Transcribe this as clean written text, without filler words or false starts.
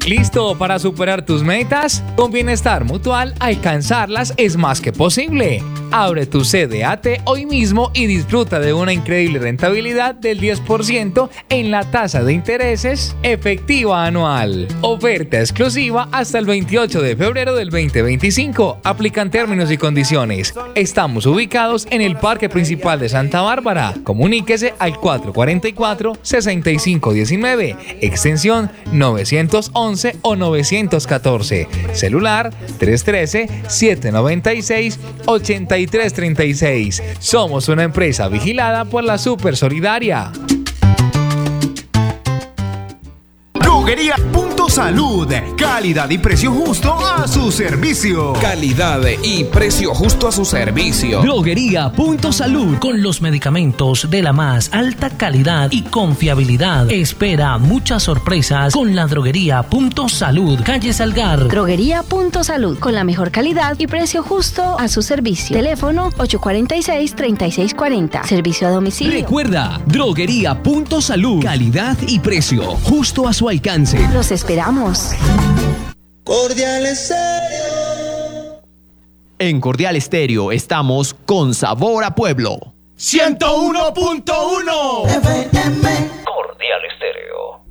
¿Listo para superar tus metas? Con Bienestar Mutual, alcanzarlas es más que posible. Abre tu CDAT hoy mismo y disfruta de una increíble rentabilidad del 10% en la tasa de intereses efectiva anual. Oferta exclusiva hasta el 28 de febrero del 2025. Aplican términos y condiciones. Estamos ubicados en el Parque Principal de Santa Bárbara. Comuníquese al 444-6519, extensión 911 o 914. Celular 313-796-8336. Somos una empresa vigilada por la Supersolidaria. Droguería Punto Salud, calidad y precio justo a su servicio. Calidad y precio justo a su servicio. Droguería Punto Salud, con los medicamentos de la más alta calidad y confiabilidad. Espera muchas sorpresas con la Droguería Punto Salud, calle Salgar. Droguería Punto Salud, con la mejor calidad y precio justo a su servicio. Teléfono 846-3640. Servicio a domicilio. Recuerda, Droguería Punto Salud, calidad y precio justo a su alcance. Los esperamos. Cordial Estéreo. En Cordial Estéreo estamos con sabor a pueblo. 101.1 FM. Cordial Estéreo.